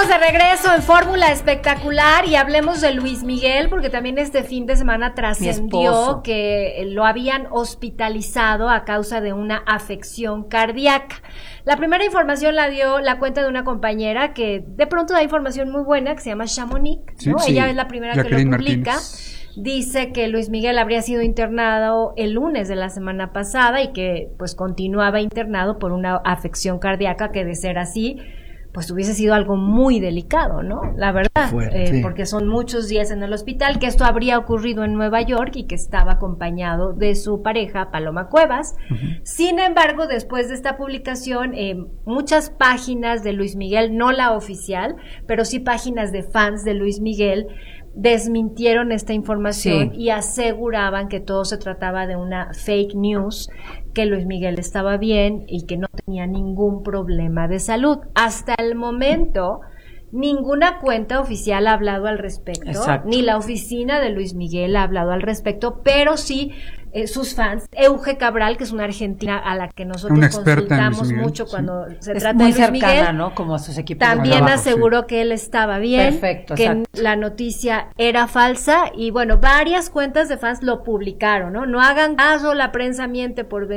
Estamos de regreso en Fórmula Espectacular y hablemos de Luis Miguel, porque también este fin de semana trascendió que lo habían hospitalizado a causa de una afección cardíaca. La primera información la dio la cuenta de una compañera que de pronto da información muy buena, que se llama Chamonix, ¿no? Sí, ella es la primera Jacqueline que lo publica. Martínez. Dice que Luis Miguel habría sido internado el lunes de la semana pasada y que pues continuaba internado por una afección cardíaca que, de ser así, pues hubiese sido algo muy delicado, ¿no? La verdad, porque son muchos días en el hospital, que esto habría ocurrido en Nueva York y que estaba acompañado de su pareja, Paloma Cuevas. Sin embargo, después de esta publicación, muchas páginas de Luis Miguel, no la oficial, pero sí páginas de fans de Luis Miguel, desmintieron esta información y aseguraban que todo se trataba de una fake news, que Luis Miguel estaba bien y que no tenía ningún problema de salud. Hasta el momento, ninguna cuenta oficial ha hablado al respecto, ni la oficina de Luis Miguel ha hablado al respecto, pero sí sus fans. Euge Cabral, que es una argentina a la que nosotros consultamos mucho cuando se trata de Luis cercana, Miguel, ¿no? Como a sus equipos. También aseguró que él estaba bien, que la noticia era falsa, y bueno, varias cuentas de fans lo publicaron, ¿no? No hagan caso, la prensa miente por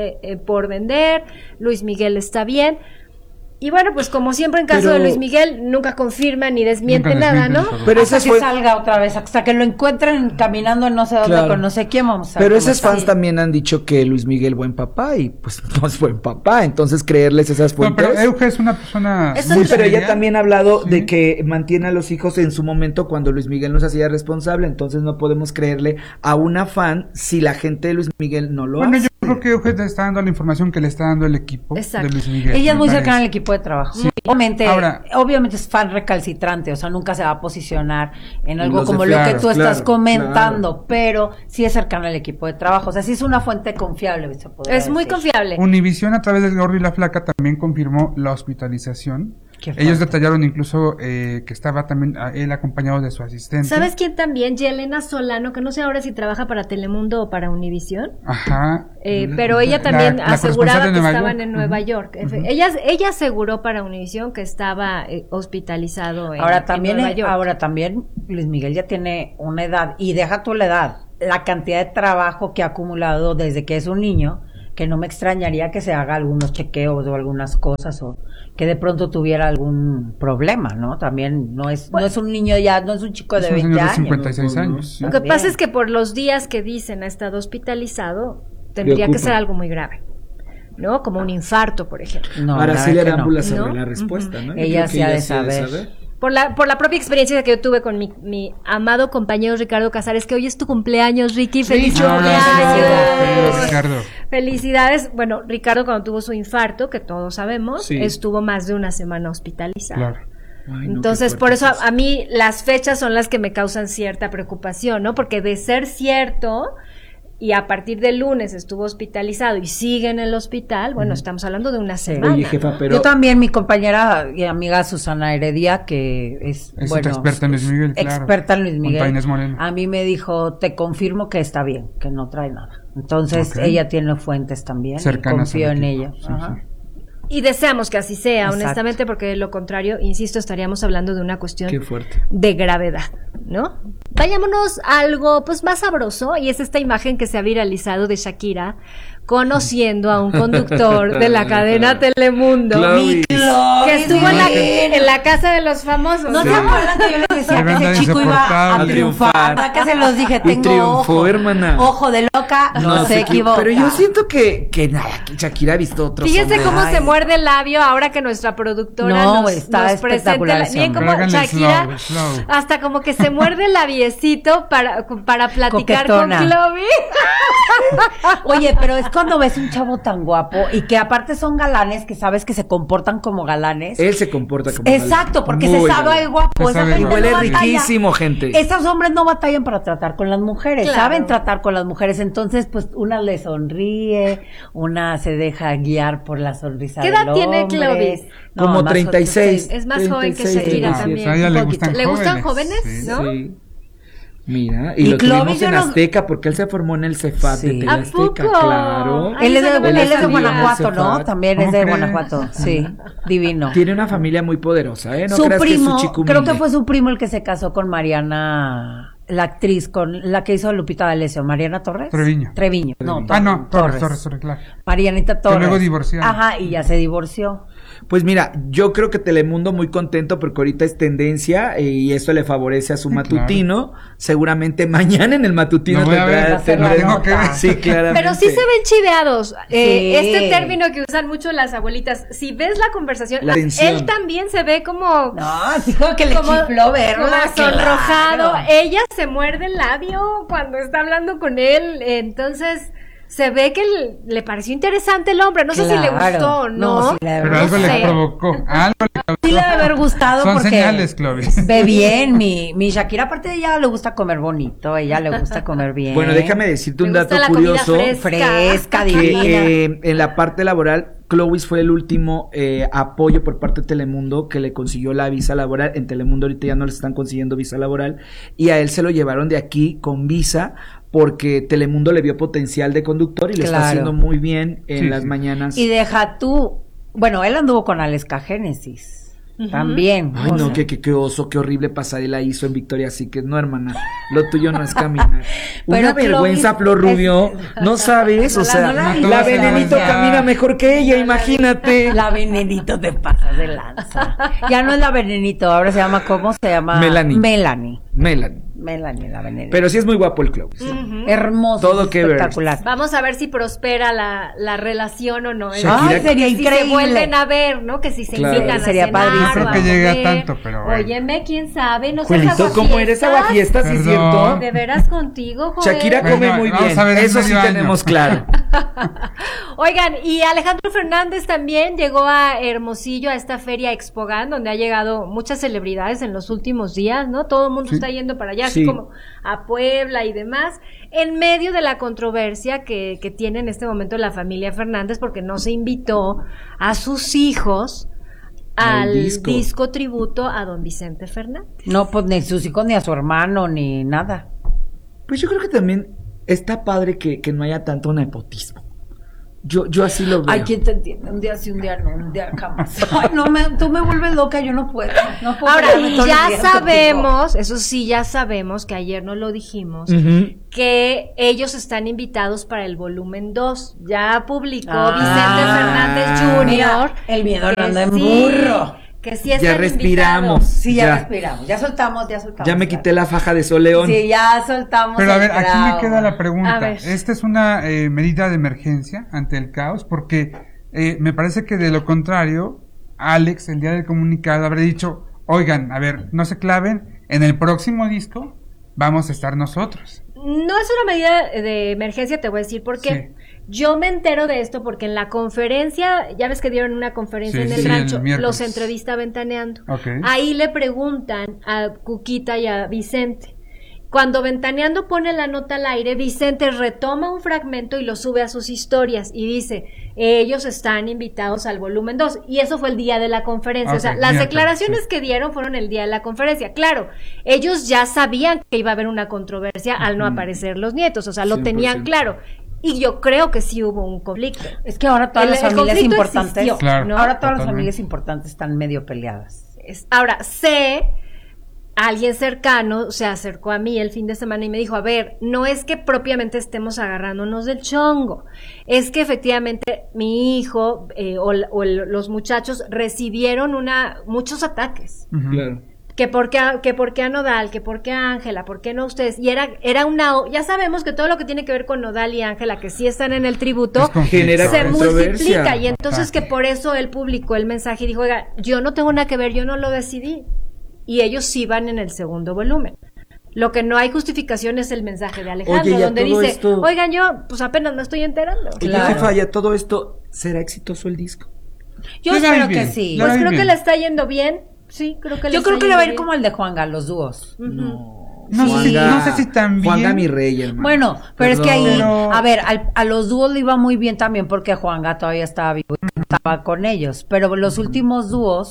vender, Luis Miguel está bien. Y bueno, pues como siempre en caso de Luis Miguel, nunca confirma ni desmiente nada, ¿no? Pero hasta que salga otra vez, hasta que lo encuentren caminando en no sé dónde, con no sé quién, vamos a ver. Pero esos fans también han dicho que Luis Miguel buen papá, y pues no es buen papá, entonces creerles esas fuentes. No, pero Euge es una persona muy pero ella también ha hablado de que mantiene a los hijos en su momento cuando Luis Miguel nos hacía responsable, entonces no podemos creerle a una fan si la gente de Luis Miguel no lo hace. Yo creo que Euge te está dando la información que le está dando el equipo de Luis Miguel. Ella es muy cercana al equipo de trabajo. Sí. Obviamente es fan recalcitrante, o sea, nunca se va a posicionar en algo como lo que tú estás comentando, pero sí es cercana al equipo de trabajo, o sea, sí es una fuente confiable. Es muy confiable. Univisión, a través del Gordo y la Flaca, también confirmó la hospitalización. Ellos detallaron incluso que estaba también él acompañado de su asistente. ¿Sabes quién también? Yelena Solano, que no sé ahora si trabaja para Telemundo o para Univisión. Pero ella también aseguraba que estaban en Nueva York. Ella aseguró para Univisión que estaba hospitalizado en Nueva York. Ahora también Luis Miguel ya tiene una edad, y deja tú la edad, la cantidad de trabajo que ha acumulado desde que es un niño, que no me extrañaría que se haga algunos chequeos o algunas cosas, o que de pronto tuviera algún problema, ¿no? También no es un niño ya, no es un chico de 20 años. 56 años. Lo que pasa es que por los días que dicen ha estado hospitalizado, tendría que ser algo muy grave, ¿no? Como un infarto, por ejemplo. Araceli Arámbula sabe la respuesta, ¿no? Ella sí ha de saber. Por la propia experiencia que yo tuve con mi amado compañero Ricardo Casares, que hoy es tu cumpleaños, Ricky. ¡Feliz cumpleaños! Ricardo. Felicidades. Bueno, Ricardo, cuando tuvo su infarto, que todos sabemos, estuvo más de una semana hospitalizado. Claro. Entonces, por eso a mí las fechas son las que me causan cierta preocupación, ¿no? Porque de ser cierto, y a partir del lunes estuvo hospitalizado y sigue en el hospital, bueno, estamos hablando de una semana. Oye, jefa, pero... Yo también, mi compañera y amiga Susana Heredia, que es experta en Luis Miguel, experta en Luis Miguel, Inés Moreno, a mí me dijo, te confirmo que está bien, que no trae nada. Entonces, ella tiene fuentes también, cercanas, confío en ella. Y deseamos que así sea, honestamente, porque de lo contrario, insisto, estaríamos hablando de una cuestión de gravedad, ¿no? Vayámonos a algo pues más sabroso, y es esta imagen que se ha viralizado de Shakira conociendo a un conductor de la cadena Telemundo, que estuvo en la casa de los famosos. ¿No se acuerdan que yo les decía que ese chico iba a triunfar? ¿Para qué se los dije? Tengo triunfó, hermana. Ojo de loca, no se equivoca. Pero yo siento que nada, que Shakira ha visto otros Fíjense cómo se muerde el labio ahora que nuestra productora nos presenta. Bien como Shakira, slow. hasta como que se muerde el labiecito para platicar coquetona con Chloe. Oye, pero es cuando ves un chavo tan guapo y que aparte son galanes, que sabes que se comportan como galanes. Él se comporta como Exacto, porque se sabe guapo. Esa gente huele riquísimo, gente. Esos hombres no batallan para tratar con las mujeres, saben tratar con las mujeres. Entonces, pues, una le sonríe, una se deja guiar por la sonrisa del hombre. ¿Qué edad tiene Clovis? No, como 36. Es más joven que Shakira también. A ella le gustan jóvenes, ¿no? Sí. Mira, y lo tuvimos en Azteca, porque él se formó en el Cefat de TV Azteca, claro. Él es de Guanajuato, ¿no? También es de Guanajuato, sí, divino. Tiene una familia muy poderosa, ¿eh? No su creas primo, que es su chico creo que fue su primo el que se casó con Mariana, la actriz, con la que hizo Lupita D'Alessio, Mariana Torres. Treviño. No, Torres, claro. Marianita Torres. Que luego divorciaron. Ajá, y ya se divorció. Pues mira, yo creo que Telemundo muy contento porque ahorita es tendencia y eso le favorece a su matutino. Claro. Seguramente mañana en el matutino lo tengo que ver. Sí, claramente. Pero sí se ven chiveados. Este término que usan mucho las abuelitas. Si ves la conversación, él también se ve como... No, dijo que le chifló verla. Como sonrojado. Claro. Ella se muerde el labio cuando está hablando con él. Entonces... se ve que le pareció interesante el hombre, no sé si le gustó o no. Sí, pero algo le provocó, Sí le debe haber gustado. Son porque señales, Clovis. Ve bien, mi Shakira, aparte de ella le gusta comer bonito, ella le gusta comer bien. Bueno, déjame decirte un dato curioso. Fresca, divina. Que en la parte laboral, Clovis fue el último apoyo por parte de Telemundo que le consiguió la visa laboral. En Telemundo ahorita ya no les están consiguiendo visa laboral y a él se lo llevaron de aquí con visa porque Telemundo le vio potencial de conductor y le está haciendo muy bien en las mañanas. Y deja tú, bueno, él anduvo con Aleska Génesis. También. Ay, no, qué oso, qué horrible pasarela hizo en Victoria Secret. No, hermana, lo tuyo no es caminar. Una vergüenza, Flor Rubio. No sabes, o sea, la Venenito camina mejor que ella, imagínate. La Venenito te pasa de lanza. Ya no es la Venenito, ahora se llama, ¿cómo se llama? Melanie, la Venenito. Pero sí es muy guapo el Clovis. Hermoso, todo espectacular. Vamos a ver si prospera la relación o no. Shakira, sería increíble. Si se vuelven a ver, ¿no? Que si se invitan sería a cenar. No creo que llegue a tanto, pero bueno. Óyeme, quién sabe, no sé. Juelito, ¿cómo eres aguafiestas? ¿Sí es cierto? De veras contigo, Joel. Shakira come muy bien, eso sí tenemos claro. Oigan, y Alejandro Fernández también llegó a Hermosillo, a esta feria Expogan, donde ha llegado muchas celebridades en los últimos días, ¿no? Todo el mundo está yendo para allá, así como a Puebla y demás, en medio de la controversia que tiene en este momento la familia Fernández, porque no se invitó a sus hijos al disco tributo a don Vicente Fernández. No, pues ni sus hijos, ni a su hermano, ni nada. Pues yo creo que también está padre que no haya tanto nepotismo. Yo así lo veo. Ay, ¿quién te entiende? Un día sí, un día no, un día jamás. Ay, no, tú me vuelves loca, yo no puedo. Ahora, ya sabemos, eso sí, ya sabemos, que ayer no lo dijimos, que ellos están invitados para el volumen 2. Ya publicó Vicente Fernández Jr. Mira, el miedo anda en burro. Que sí están ya respiramos. invitados. Sí, ya respiramos. Ya soltamos. Ya me quité la faja de Soleón. Sí, ya soltamos. Pero a ver, aquí me queda la pregunta. ¿Esta es una medida de emergencia ante el caos? Porque me parece que de lo contrario, Alex, el día del comunicado, habrá dicho, oigan, a ver, no se claven, en el próximo disco vamos a estar nosotros. No es una medida de emergencia, te voy a decir por qué. Sí. Yo me entero de esto porque en la conferencia, ya ves que dieron una conferencia en el rancho, los entrevista Ventaneando. Okay. Ahí le preguntan a Cuquita y a Vicente. Cuando Ventaneando pone la nota al aire, Vicente retoma un fragmento y lo sube a sus historias y dice, ellos están invitados al volumen 2. Y eso fue el día de la conferencia. Okay, o sea, las declaraciones que dieron fueron el día de la conferencia. Claro, ellos ya sabían que iba a haber una controversia al no aparecer los nietos. O sea, lo 100%. Tenían claro. Y yo creo que sí hubo un conflicto. Es que ahora todas las familias importantes, existió, claro, ¿no? Ahora todas las familias importantes están medio peleadas. Ahora, alguien cercano se acercó a mí el fin de semana y me dijo, a ver, no es que propiamente estemos agarrándonos del chongo, es que efectivamente mi hijo los muchachos recibieron muchos ataques. Claro. Que por qué a Nodal, que por qué a Ángela, por qué no ustedes, y era ya sabemos que todo lo que tiene que ver con Nodal y Ángela, que sí están en el tributo, se multiplica, y entonces que por eso él publicó el mensaje y dijo, oiga, yo no tengo nada que ver, yo no lo decidí, y ellos sí van en el segundo volumen. Lo que no hay justificación es el mensaje de Alejandro, donde dice, oigan, yo pues apenas me estoy enterando. Claro. ¿Qué falla todo esto? ¿Será exitoso el disco? Yo espero que sí. Pues creo que le está yendo bien. Sí, creo que yo creo que le va a ir como el de Juanga, los dúos. No sé si tan bien. Juanga mi rey, hermano. Bueno, pero es que ahí, a ver, a los dúos le iba muy bien también porque Juanga todavía estaba vivo y estaba con ellos. Pero los últimos dúos,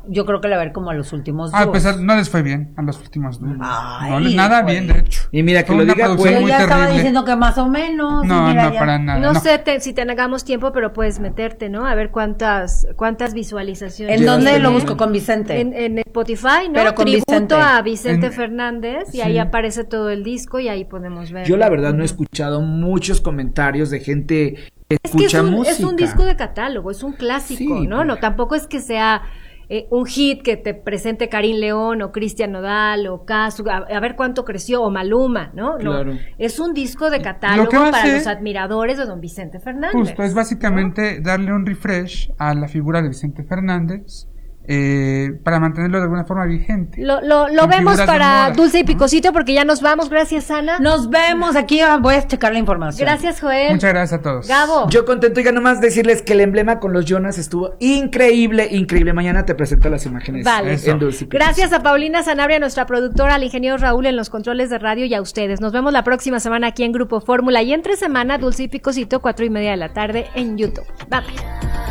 yo creo que le va a ver como a los últimos dos. Pues no les fue bien a los últimos dos. Ay, no les nada bien, de hecho. Y mira, que Fue lo una diga, producción Yo muy ya estaba terrible. diciendo que más o menos. No, y mira, no, ya. para nada. No sé si tengamos tiempo, pero puedes meterte, ¿no? A ver cuántas visualizaciones. ¿En dónde Llevas lo el busco? Con Vicente. En Spotify, ¿no? Pero con Tributo Vicente. a Vicente En- Fernández y sí. ahí aparece todo el disco y ahí podemos ver. Yo la verdad no he escuchado muchos comentarios de gente que Es que escucha música. es un disco de catálogo, es un clásico, Sí, ¿no? pues. No, tampoco es que sea un hit que te presente Karim León o Cristian Nodal o Casu, a ver cuánto creció, o Maluma, ¿no? Claro. No, es un disco de Lo catálogo que va a para hacer- los admiradores de don Vicente Fernández. Justo, es básicamente darle un refresh a la figura de Vicente Fernández para mantenerlo de alguna forma vigente. Lo Con vemos figuras de para moda, Dulce y ¿no? Picosito porque ya nos vamos. Gracias, Ana. Nos vemos aquí. Voy a checar la información. Gracias, Joel. Muchas gracias a todos. Gabo. Yo contento, y nomás decirles que el emblema con los Jonas estuvo increíble, increíble. Mañana te presento las imágenes. Vale. Eso. En Dulce y Picosito. Gracias a Paulina Sanabria, nuestra productora, al ingeniero Raúl en los controles de radio y a ustedes. Nos vemos la próxima semana aquí en Grupo Fórmula y entre semana Dulce y Picosito, 4:30 de la tarde en YouTube. Bye.